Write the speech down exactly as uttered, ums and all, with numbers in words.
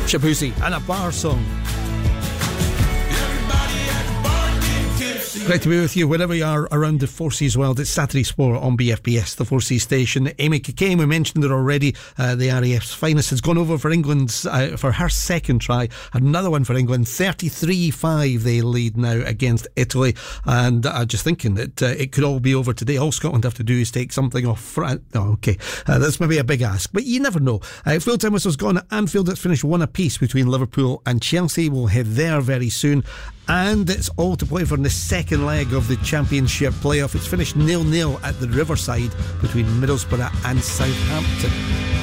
Shabuzi and a bar song. Great to be with you wherever you are around the Four Seas world. It's Saturday Sport on B F B S, the Four Seas station. Amy Cokayne, we mentioned her already, uh, the R A F's finest, has gone over for England's uh, for her second try. Another one for England. thirty-three five they lead now against Italy, and I'm uh, just thinking that uh, it could all be over today. All Scotland have to do is take something off France. Oh, okay, uh, that's maybe a big ask, but you never know. uh, Full time whistle's gone at Anfield. It's finished one apiece between Liverpool and Chelsea. We'll head there very soon. And it's all to play for in the second leg of the Championship playoff. It's finished nil nil at the Riverside between Middlesbrough and Southampton.